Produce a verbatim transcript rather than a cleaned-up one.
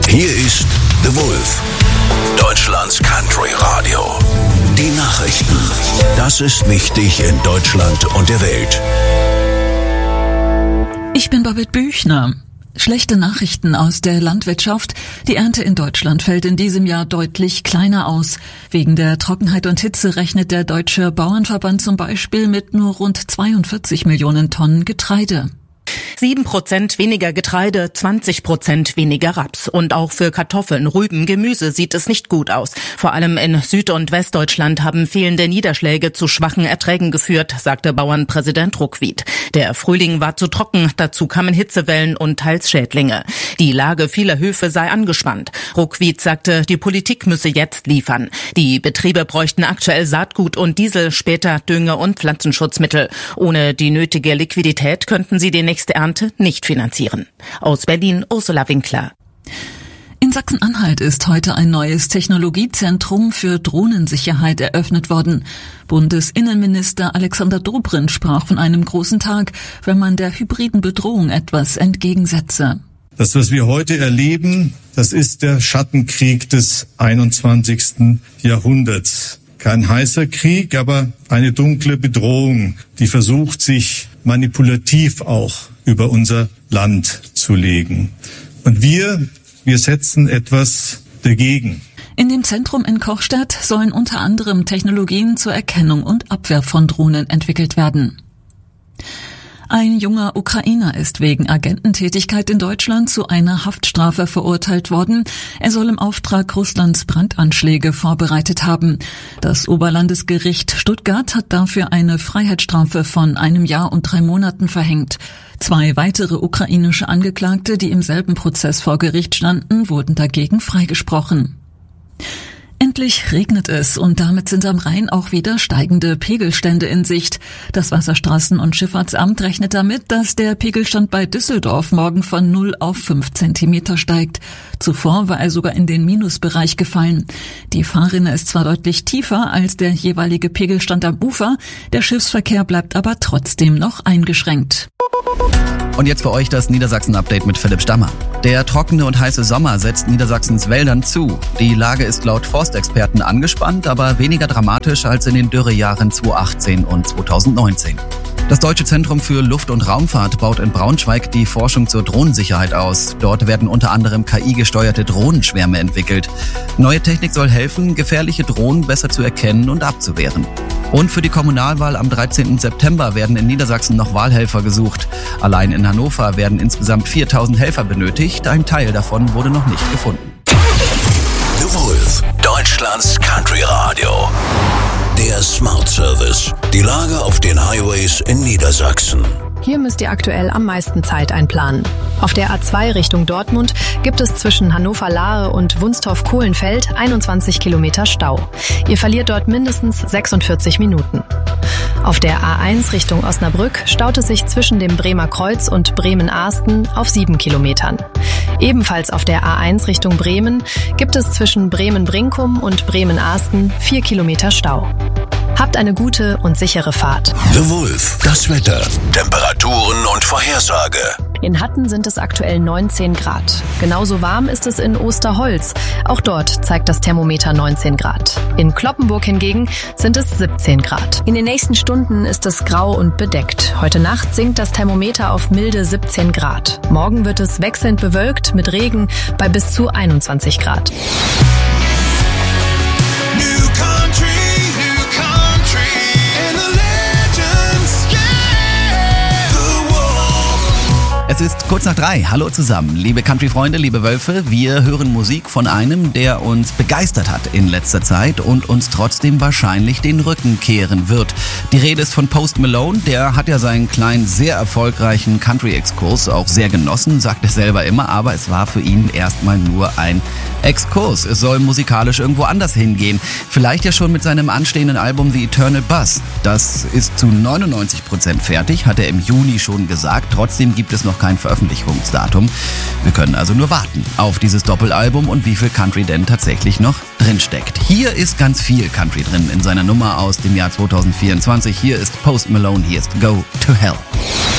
Hier ist The Wolf, Deutschlands Country Radio. Die Nachrichten. Das ist wichtig in Deutschland und der Welt. Ich bin Babette Büchner. Schlechte Nachrichten aus der Landwirtschaft. Die Ernte in Deutschland fällt in diesem Jahr deutlich kleiner aus. Wegen der Trockenheit und Hitze rechnet der Deutsche Bauernverband zum Beispiel mit nur rund zweiundvierzig Millionen Tonnen Getreide. Sieben Prozent weniger Getreide, zwanzig Prozent weniger Raps. Und auch für Kartoffeln, Rüben, Gemüse sieht es nicht gut aus. Vor allem in Süd- und Westdeutschland haben fehlende Niederschläge zu schwachen Erträgen geführt, sagte Bauernpräsident Ruckwied. Der Frühling war zu trocken, dazu kamen Hitzewellen und teils Schädlinge. Die Lage vieler Höfe sei angespannt. Ruckwied sagte, die Politik müsse jetzt liefern. Die Betriebe bräuchten aktuell Saatgut und Diesel, später Dünge- und Pflanzenschutzmittel. Ohne die nötige Liquidität könnten sie die nächste Ernte nicht finanzieren. Aus Berlin, Ursula Winkler. In Sachsen-Anhalt ist heute ein neues Technologiezentrum für Drohnensicherheit eröffnet worden. Bundesinnenminister Alexander Dobrindt sprach von einem großen Tag, wenn man der hybriden Bedrohung etwas entgegensetze. Das, was wir heute erleben, das ist der Schattenkrieg des einundzwanzigsten Jahrhunderts. Kein heißer Krieg, aber eine dunkle Bedrohung, die versucht, sich manipulativ auch über unser Land zu legen. Und wir, wir setzen etwas dagegen. In dem Zentrum in Kochstadt sollen unter anderem Technologien zur Erkennung und Abwehr von Drohnen entwickelt werden. Ein junger Ukrainer ist wegen Agententätigkeit in Deutschland zu einer Haftstrafe verurteilt worden. Er soll im Auftrag Russlands Brandanschläge vorbereitet haben. Das Oberlandesgericht Stuttgart hat dafür eine Freiheitsstrafe von einem Jahr und drei Monaten verhängt. Zwei weitere ukrainische Angeklagte, die im selben Prozess vor Gericht standen, wurden dagegen freigesprochen. Endlich regnet es und damit sind am Rhein auch wieder steigende Pegelstände in Sicht. Das Wasserstraßen- und Schifffahrtsamt rechnet damit, dass der Pegelstand bei Düsseldorf morgen von null auf fünf Zentimeter steigt. Zuvor war er sogar in den Minusbereich gefallen. Die Fahrrinne ist zwar deutlich tiefer als der jeweilige Pegelstand am Ufer, der Schiffsverkehr bleibt aber trotzdem noch eingeschränkt. Und jetzt für euch das Niedersachsen-Update mit Philipp Stammer. Der trockene und heiße Sommer setzt Niedersachsens Wäldern zu. Die Lage ist laut Forstexperten angespannt, aber weniger dramatisch als in den Dürrejahren zweitausendachtzehn und zweitausendneunzehn. Das Deutsche Zentrum für Luft- und Raumfahrt baut in Braunschweig die Forschung zur Drohnensicherheit aus. Dort werden unter anderem K I-gesteuerte Drohnenschwärme entwickelt. Neue Technik soll helfen, gefährliche Drohnen besser zu erkennen und abzuwehren. Und für die Kommunalwahl am dreizehnten September werden in Niedersachsen noch Wahlhelfer gesucht. Allein in Hannover werden insgesamt viertausend Helfer benötigt. Ein Teil davon wurde noch nicht gefunden. The Wolf, Deutschlands Country Radio. Der Smart Service. Die Lage auf den Highways in Niedersachsen. Hier müsst ihr aktuell am meisten Zeit einplanen. Auf der A zwei Richtung Dortmund gibt es zwischen Hannover-Lahe und Wunstorf-Kohlenfeld einundzwanzig Kilometer Stau. Ihr verliert dort mindestens sechsundvierzig Minuten. Auf der A eins Richtung Osnabrück staut es sich zwischen dem Bremer Kreuz und Bremen-Ahsten auf sieben Kilometern. Ebenfalls auf der A eins Richtung Bremen gibt es zwischen Bremen-Brinkum und Bremen-Ahsten vier Kilometer Stau. Habt eine gute und sichere Fahrt. The Wolf, das Wetter, Temperaturen und Vorhersage. In Hatten sind es aktuell neunzehn Grad. Genauso warm ist es in Osterholz. Auch dort zeigt das Thermometer neunzehn Grad. In Cloppenburg hingegen sind es siebzehn Grad. In den nächsten Stunden ist es grau und bedeckt. Heute Nacht sinkt das Thermometer auf milde siebzehn Grad. Morgen wird es wechselnd bewölkt mit Regen bei bis zu einundzwanzig Grad. New country. Es ist kurz nach drei. Hallo zusammen, liebe Country-Freunde, liebe Wölfe. Wir hören Musik von einem, der uns begeistert hat in letzter Zeit und uns trotzdem wahrscheinlich den Rücken kehren wird. Die Rede ist von Post Malone. Der hat ja seinen kleinen, sehr erfolgreichen Country-Exkurs auch sehr genossen, sagt er selber immer, aber es war für ihn erstmal nur ein Exkurs. Es soll musikalisch irgendwo anders hingehen. Vielleicht ja schon mit seinem anstehenden Album The Eternal Buzz. Das ist zu neunundneunzig Prozent fertig, hat er im Juni schon gesagt. Trotzdem gibt es noch kein Veröffentlichungsdatum. Wir können also nur warten auf dieses Doppelalbum und wie viel Country denn tatsächlich noch drinsteckt. Hier ist ganz viel Country drin in seiner Nummer aus dem Jahr zweitausendvierundzwanzig. Hier ist Post Malone, hier ist Go to Hell.